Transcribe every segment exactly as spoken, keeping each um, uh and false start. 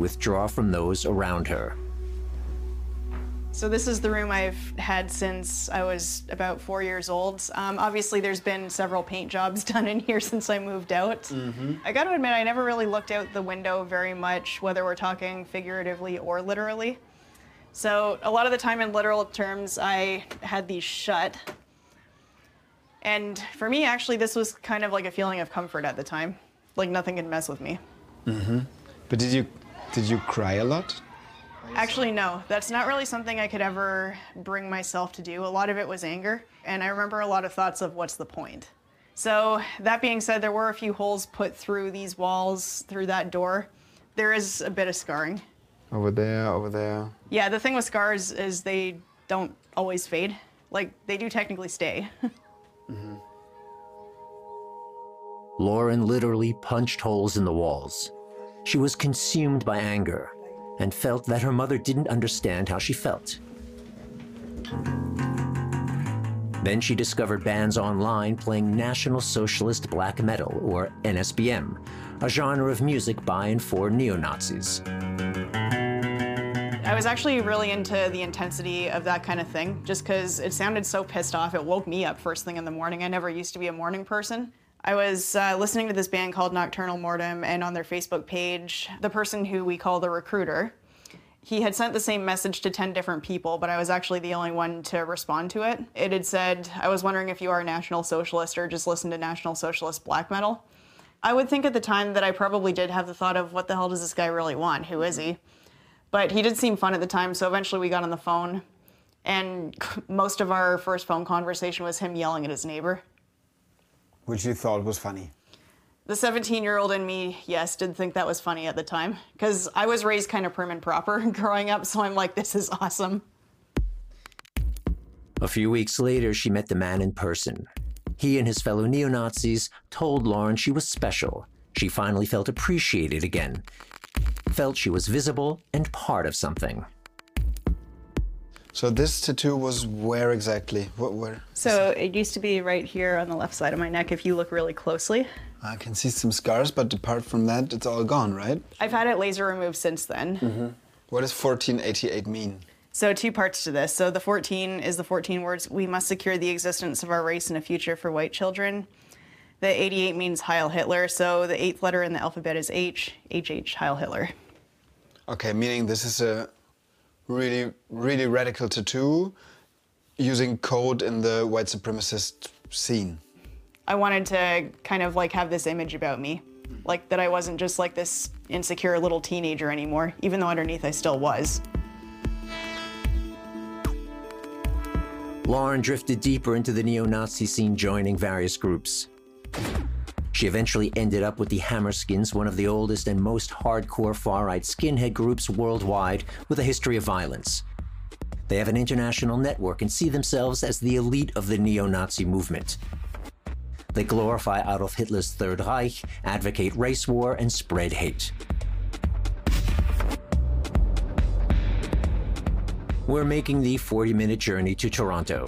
withdraw from those around her. So this is the room I've had since I was about four years old. Um, obviously, there's been several paint jobs done in here since I moved out. Mm-hmm. I gotta admit, I never really looked out the window very much, whether we're talking figuratively or literally. So a lot of the time in literal terms, I had these shut. And for me, actually, this was kind of like a feeling of comfort at the time. Like nothing could mess with me. Mm-hmm. But did you, did you cry a lot? Actually, no. That's not really something I could ever bring myself to do. A lot of it was anger, and I remember a lot of thoughts of what's the point. So that being said, there were a few holes put through these walls, through that door. There is a bit of scarring. Over there, over there. Yeah, the thing with scars is they don't always fade. Like, they do technically stay. Mm-hmm. Lauren literally punched holes in the walls. She was consumed by anger and felt that her mother didn't understand how she felt. Then she discovered bands online playing National Socialist Black Metal, or N S B M, a genre of music by and for neo-Nazis. I was actually really into the intensity of that kind of thing, just because it sounded so pissed off. It woke me up first thing in the morning. I never used to be a morning person. I was uh, listening to this band called Nocturnal Mortem, and on their Facebook page, the person who we call the recruiter, he had sent the same message to ten different people, but I was actually the only one to respond to it. It had said, I was wondering if you are a National Socialist or just listen to National Socialist black metal. I would think at the time that I probably did have the thought of, what the hell does this guy really want? Who is he? But he did seem fun at the time, so eventually we got on the phone, and most of our first phone conversation was him yelling at his neighbor. Which you thought was funny? The seventeen-year-old in me, yes, did think that was funny at the time, because I was raised kind of prim and proper growing up, so I'm like, this is awesome. A few weeks later, she met the man in person. He and his fellow neo-Nazis told Lauren she was special. She finally felt appreciated again, felt she was visible and part of something. So this tattoo was where exactly? What, where? So it used to be right here on the left side of my neck, if you look really closely. I can see some scars, but apart from that, it's all gone, right? I've had it laser removed since then. Mm-hmm. What does fourteen eighty-eight mean? So two parts to this. So the fourteen is the fourteen words, we must secure the existence of our race and a future for white children. The eighty-eight means Heil Hitler, so the eighth letter in the alphabet is H, H H, Heil Hitler. Okay, meaning this is a really, really radical tattoo using code in the white supremacist scene. I wanted to kind of like have this image about me, like that I wasn't just like this insecure little teenager anymore, even though underneath I still was. Lauren drifted deeper into the neo-Nazi scene, joining various groups. She eventually ended up with the Hammerskins, one of the oldest and most hardcore far-right skinhead groups worldwide with a history of violence. They have an international network and see themselves as the elite of the neo-Nazi movement. They glorify Adolf Hitler's Third Reich, advocate race war, and spread hate. We're making the forty-minute journey to Toronto.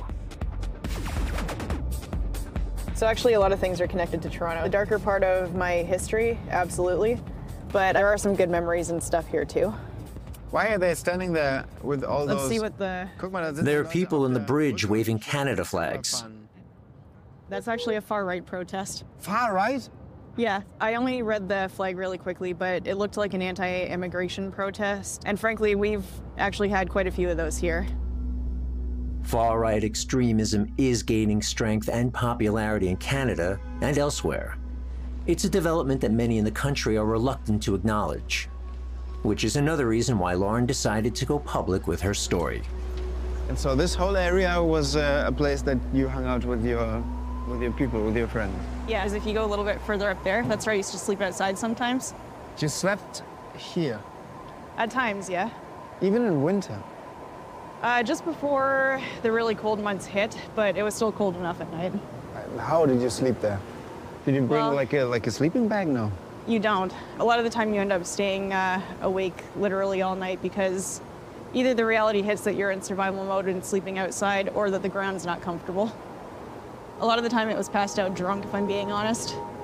So actually a lot of things are connected to Toronto. The darker part of my history, absolutely. But there are some good memories and stuff here too. Why are they standing there with all Let's those... see what the... There are people in the bridge waving Canada flags. That's actually a far-right protest. Far right? Yeah, I only read the flag really quickly, but it looked like an anti-immigration protest. And frankly, we've actually had quite a few of those here. Far-right extremism is gaining strength and popularity in Canada and elsewhere. It's a development that many in the country are reluctant to acknowledge, which is another reason why Lauren decided to go public with her story. And so this whole area was uh, a place that you hung out with your, with your people, with your friends? Yeah, as if you go a little bit further up there, that's where I used to sleep outside sometimes. You slept here? At times, yeah. Even in winter? Uh, just before the really cold months hit, but it was still cold enough at night. How did you sleep there? Did you bring well, like a like a sleeping bag? No. You don't. A lot of the time you end up staying uh, awake literally all night because either the reality hits that you're in survival mode and sleeping outside, or that the ground's not comfortable. A lot of the time it was passed out drunk, if I'm being honest.